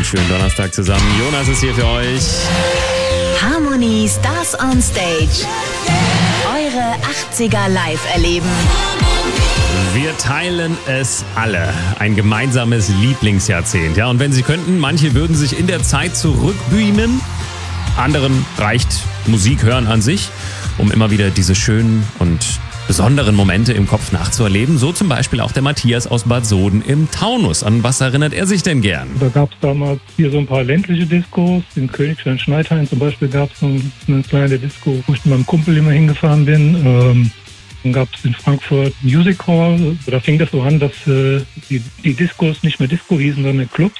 schönen Donnerstag zusammen. Jonas ist hier für euch. Harmony Stars on Stage. Eure 80er live erleben. Wir teilen es alle. Ein gemeinsames Lieblingsjahrzehnt. Ja, und wenn Sie könnten, manche würden sich in der Zeit zurückbeamen. Anderen reicht Musik hören an sich, um immer wieder diese schönen und besonderen Momente im Kopf nachzuerleben. So zum Beispiel auch der Matthias aus Bad Soden im Taunus. An was erinnert er sich denn gern? Da gab es damals hier so ein paar ländliche Diskos. In Königstein-Schneidhain zum Beispiel gab es eine kleine Disco, wo ich mit meinem Kumpel immer hingefahren bin. Dann gab es in Frankfurt Music Hall. Da fing das so an, dass die Diskos nicht mehr Disco hießen, sondern Clubs.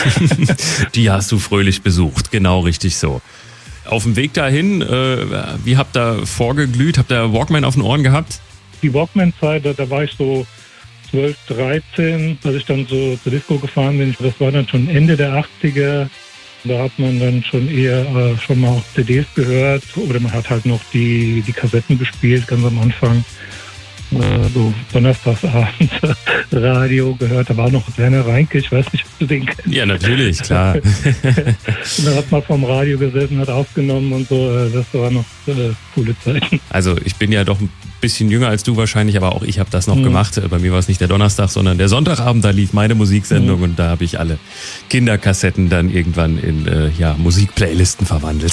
Die hast du fröhlich besucht, genau richtig so. Auf dem Weg dahin, wie habt ihr vorgeglüht? Habt ihr Walkman auf den Ohren gehabt? Die Walkman-Zeit, da war ich so 12, 13, als ich dann so zur Disco gefahren bin. Das war dann schon Ende der 80er. Da hat man dann schon eher schon mal auch CDs gehört oder man hat halt noch die Kassetten gespielt, ganz am Anfang. So donnerstagsabends Radio gehört. Da war noch Werner Reinke, ich weiß nicht, ob du den kennst. Ja, natürlich, klar. Und dann hat man vom Radio gesessen, hat aufgenommen und so. Das war noch coole Zeiten. Also ich bin ja doch ein bisschen jünger als du wahrscheinlich, aber auch ich habe das noch gemacht. Bei mir war es nicht der Donnerstag, sondern der Sonntagabend. Da lief meine Musiksendung und da habe ich alle Kinderkassetten dann irgendwann in Musikplaylisten verwandelt.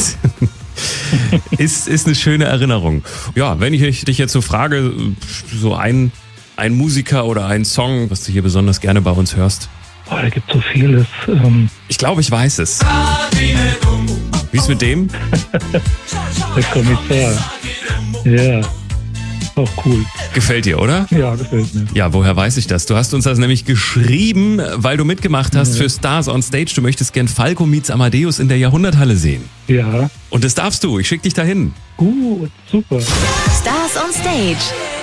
Ist eine schöne Erinnerung. Ja, wenn ich dich jetzt so frage, so ein Musiker oder ein Song, was du hier besonders gerne bei uns hörst? Oh, da gibt so vieles. Ich glaube, ich weiß es. Wie ist mit dem? Der Kommissar. Ja, auch cool. Gefällt dir, oder? Ja, gefällt mir. Ja, woher weiß ich das? Du hast uns das nämlich geschrieben, weil du mitgemacht hast für Stars on Stage. Du möchtest gern Falco meets Amadeus in der Jahrhunderthalle sehen. Ja. Und das darfst du. Ich schick dich dahin. Gut, super. Stars on Stage.